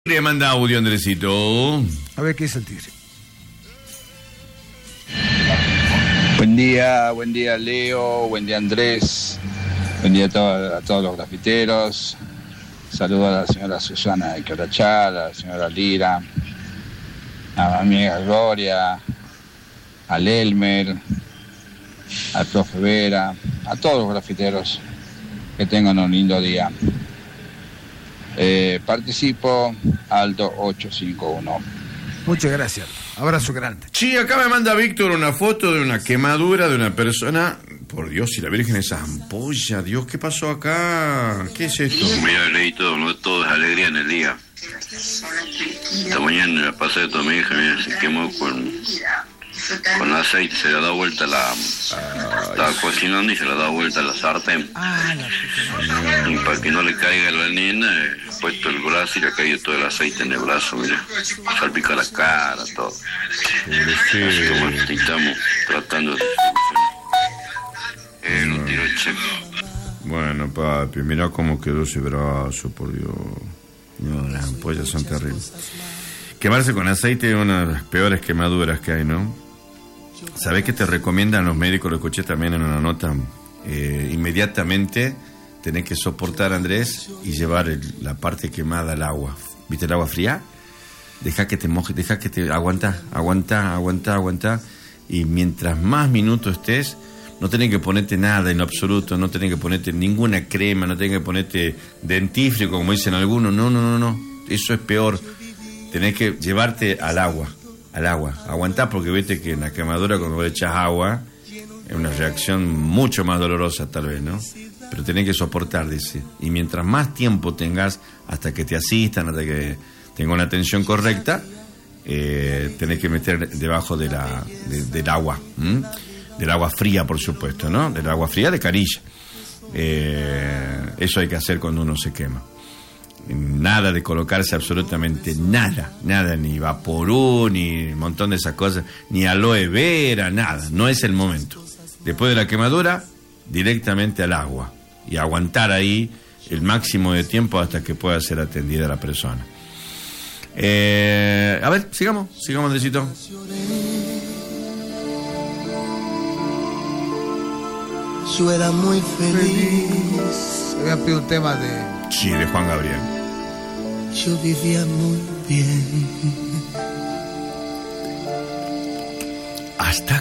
Le manda audio, Andresito. A ver qué es el tigre. Buen día Leo, buen día Andrés, buen día a todos los grafiteros. Saludo a la señora Susana de Quebrachal, a la señora Lira, a mi amiga Gloria, al Elmer, al profe Vera, a todos los grafiteros. Que tengan un lindo día. Participo Aldo 851. Muchas gracias. Abrazo grande. Sí, acá me manda Víctor una foto de una quemadura de una persona. Por Dios, y la Virgen esa ampolla. Dios, ¿qué pasó acá? ¿Qué es esto? Mira, leí todo, no todo es alegría en el día. Esta mañana la pasé de mi hija, mira, se quemó con aceite, se le da vuelta estaba cocinando y se le da vuelta la sartén. Y para que no le caiga a la nena, he puesto el brazo y le ha caído todo el aceite en el brazo, mira. Salpica la cara, todo. Así como estamos tratando de solucionar. Lo tiro el cheque. Bueno, papi, mirá cómo quedó ese brazo, por Dios. No, las ampollas son terribles. Quemarse con aceite es una de las peores quemaduras que hay, ¿no? ¿Sabés qué te recomiendan los médicos? Lo escuché también en una nota. Inmediatamente tenés que soportar, Andrés, y llevar la parte quemada al agua. ¿Viste el agua fría? Deja que te moje, aguanta. Y mientras más minutos estés, no tenés que ponerte nada en lo absoluto, no tenés que ponerte ninguna crema, no tenés que ponerte dentífrico, como dicen algunos. No. Eso es peor. Tenés que llevarte al agua. Aguantá, porque viste que en la quemadura, cuando le echas agua, es una reacción mucho más dolorosa tal vez, ¿no? Pero tenés que soportar, dice. Y mientras más tiempo tengas, hasta que te asistan, hasta que tenga una atención correcta, tenés que meter debajo del agua. Del agua fría, por supuesto, ¿no? Del agua fría de canilla. Eso hay que hacer cuando uno se quema. Nada de colocarse absolutamente nada, ni vaporú, ni un montón de esas cosas, ni aloe vera, nada, no es el momento. Después de la quemadura, directamente al agua y aguantar ahí el máximo de tiempo hasta que pueda ser atendida la persona. A ver, sigamos, Andresito. Yo era muy feliz. Voy a pedir un tema de... Sí, de Juan Gabriel. Yo vivía muy bien. Hasta